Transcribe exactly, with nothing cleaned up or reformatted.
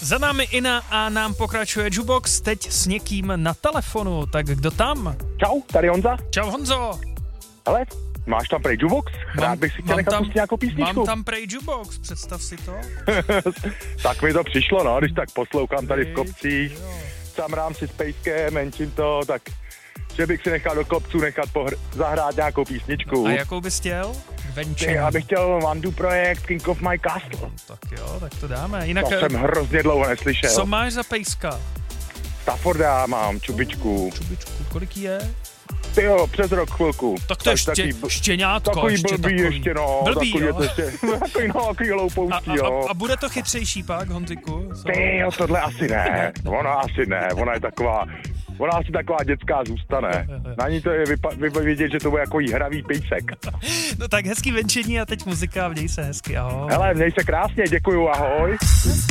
Za námi Ina a nám pokračuje Jukebox, teď s někým na telefonu, tak kdo tam? Čau, tady Honza. Čau Honzo. Hele, máš tam prej Jukebox? Rád bych si chtěl nechat pustit nějakou písničku. Mám tam prej Jukebox, představ si to. Tak mi to přišlo, no, když tak poslouchám tady v kopcích, samrám si s pejskem, menším to, tak že bych si nechal do kopců nechat pohr- zahrát nějakou písničku. A jakou bys chtěl? Venčení. Já bych chtěl Vandu projekt King of My Castle. Tak jo, tak to dáme. Jinak, to jsem hrozně dlouho neslyšel. Co máš za pejska? Stafforda mám, čubičku. Čubičku, kolik je? Ty jo, přes rok chvilku. Tak to je ště, takový, štěňátko. Takový ještě blbý takový. ještě, no. Blbý, takový, jo? ještě, takový, no, takový hloupoučký, a, jo. a, a bude to chytřejší pak, Honziku? Co? Ty jo, tohle asi ne. Ona asi ne, ona je taková... Ona asi taková dětská zůstane. Na ní to je vypa- vy- vidět, že to bude jako jí hravý pejsek. No tak hezký venčení a teď muzika, měj se hezky, ahoj. Hele, měj se krásně, děkuju, ahoj.